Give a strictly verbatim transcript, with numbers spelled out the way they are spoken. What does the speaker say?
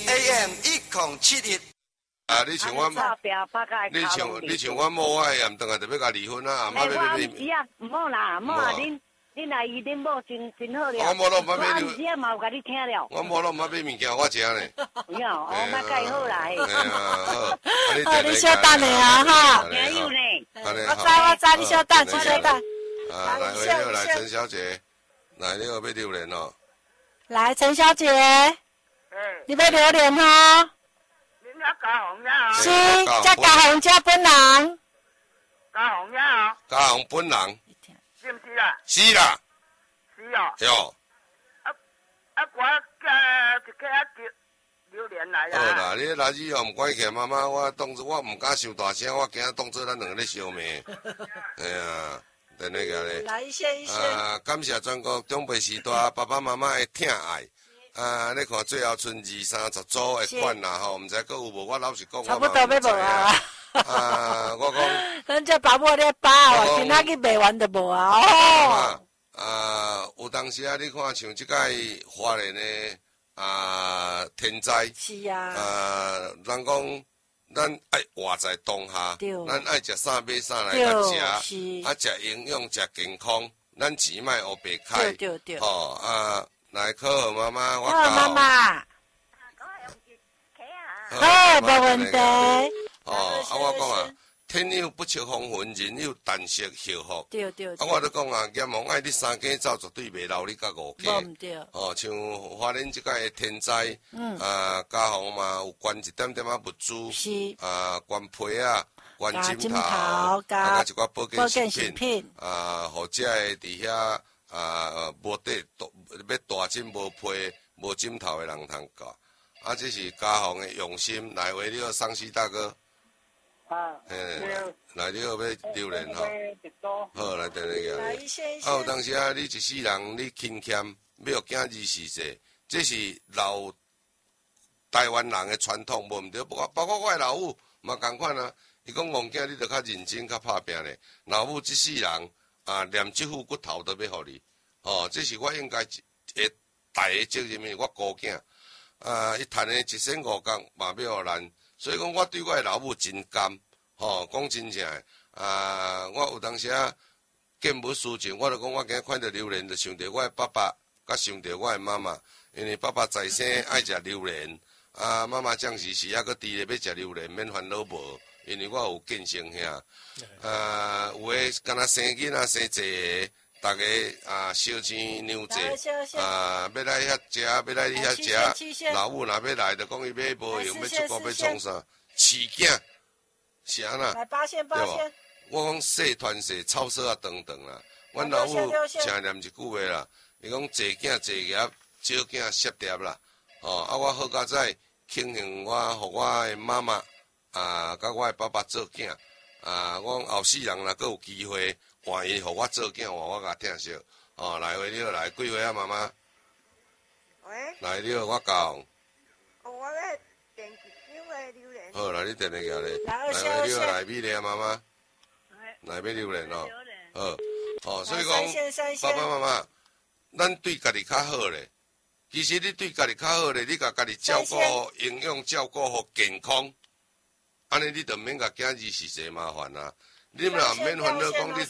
A M 一零七一。 啊，你像我，你像你像我某我盐当下就要甲离婚啊，阿妈要要。 哎，我唔是啊，唔好啦，唔好啊，恁恁阿姨恁某真真好了。 我某都唔买你。我唔是啊，嘛有甲你听了。 我某都唔买物件我食呢。 有，我嘛介好啦。 哎呀，好， 好，你稍等下啊，哈。 加油呢！ 我知我知，你稍等，你稍等。 啊，来，回六来，陈小姐，来，你有要榴莲哦。 来，陈小姐，你要榴莲哦。 嘉宏呀， 是，这嘉宏这本人， 嘉宏呀， 嘉宏本人， 是唔是啦？ 是啦， 是哦。 哟， 啊啊，我加一个啊榴莲来啦。 好啦，你垃圾哦，唔关起妈妈，我当作我唔敢收大声，我惊当作咱两个咧相骂。哎呀，等那个咧。 来一些一些。 啊，感谢全国长辈时代爸爸妈妈的疼爱。啊！你看最后剩二三十组的款啦吼，毋知佫有无？我老实讲， 差不多要无啊。 啊，我讲， 咱这爸母咧包哦，今仔去卖完就无啊。哦。 啊，有当时啊，你看像即个花莲的啊天灾， 是啊。 啊，人讲咱爱活在当下，咱爱食啥买啥来甲食，啊食营养食健康，咱钱莫黑白开。 对对对。 哦啊。来，可好妈妈，我好妈妈。好，没问题。 哦，啊，我讲啊，天有不测风云，人有旦夕幸福。 对对。 啊，我咧讲啊，阎王爱你三更走，绝对袂留你甲五更。 无毋对。 哦，像花莲即个天灾，嗯，啊，嘉宏嘛有捐一点点啊物资， 是， 啊，捐被啊，捐枕头，加一寡保健食品，啊，或者会伫遐。啊，无底要大枕无被无枕头的人通教，啊，这是嘉宏的用心。来，为了桑西大哥， 啊， 嘿，来，你要要榴莲吼，好，来等你个。 来一些一些。 啊，有当时啊，你一世人你勤俭，要惊二世世，这是老台湾人的传统，无毋对。包括包括我的老母嘛共款啊，伊讲戆囝你着较认真较拍拼咧。老母一世人。啊，连这副骨头都要互你，哦，这是我应该会大个责任的，我姑囝，啊，伊赚的一身五工嘛要互咱，所以讲我对我的老母真甘，吼，讲真正的，啊，我有当时啊，见物思情，我就讲我今日看到榴莲，就想到我的爸爸，甲想到我的妈妈，因为爸爸在生爱食榴莲，啊，妈妈将士时啊，佫伫咧要食榴莲，免烦恼无。因为我有见生兄，啊，有诶，敢若生囡仔生济个，逐个啊烧钱牛济，啊，要来遐食，要来你遐食，老母若要来，就讲伊买无用，要出国要创啥，饲囝是安那，对无？我讲细团细草色啊长长啦，阮老母常念一句话啦，伊讲济囝济业，少囝失业啦，哦，啊，我好佳哉庆幸我，互我诶妈妈。啊，甲我的爸爸做囝，啊，我后世人若阁有机会，愿意互我做囝，话我甲疼惜。哦，来回了来，几岁啊，妈妈？ 喂。 来了，我讲。 哦，我要订一箱的榴莲。 好，来你订一个咧。来回了来，米咧啊，妈妈。来要榴莲哦。好，哦，所以讲，爸爸妈妈，咱对家己较好咧。其实你对家己较好咧，你甲家己照顾好营养，照顾好健康。安尼你就免甲囝儿是侪麻烦啊！你若免烦恼讲你。